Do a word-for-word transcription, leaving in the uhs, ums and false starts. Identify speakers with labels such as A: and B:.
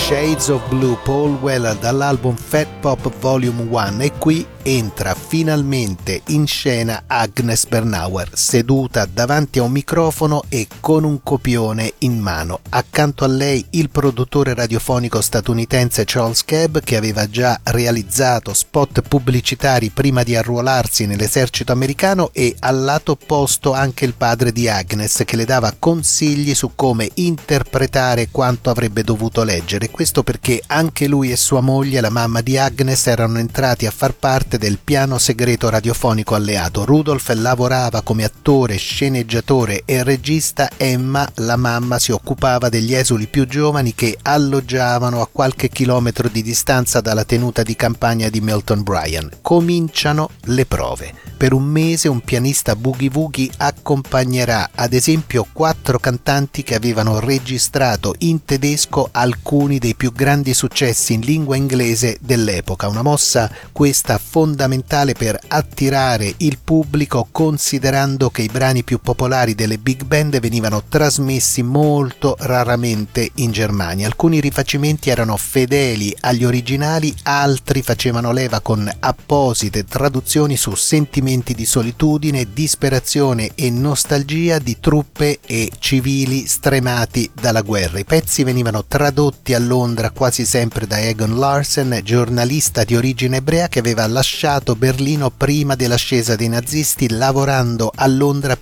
A: Shades of Blue, Paul Weller, dall'album Fat Pop Volume uno, e qui entra finalmente in scena Agnes Bernauer, seduta davanti a un microfono e con un copione in mano. Accanto a lei il produttore radiofonico statunitense Charles Cebb, che aveva già realizzato spot pubblicitari prima di arruolarsi nell'esercito americano, e al lato opposto anche il padre di Agnes, che le dava consigli su come interpretare quanto avrebbe dovuto leggere. Questo perché anche lui e sua moglie, la mamma di Agnes, erano entrati a far parte del piano segreto radiofonico alleato. Rudolph lavorava come attore, sceneggiatore e regista. Emma, la mamma, si occupava degli esuli più giovani che alloggiavano a qualche chilometro di distanza dalla tenuta di campagna di Milton Bryan. Cominciano le prove. Per un mese un pianista boogie-woogie accompagnerà ad esempio quattro cantanti che avevano registrato in tedesco alcuni dei più grandi successi in lingua inglese dell'epoca. Una mossa questa fondamentale per attirare il pubblico, considerando che i brani più popolari delle big band venivano trasmessi molto raramente in Germania. Alcuni rifacimenti erano fedeli agli originali, altri facevano leva con apposite traduzioni su sentimenti di solitudine, disperazione e nostalgia di truppe e civili stremati dalla guerra. I pezzi venivano tradotti a Londra quasi sempre da Egon Larsen, giornalista di origine ebrea che aveva lasciato Berlino prima dell'ascesa dei nazisti, lavorando a Londra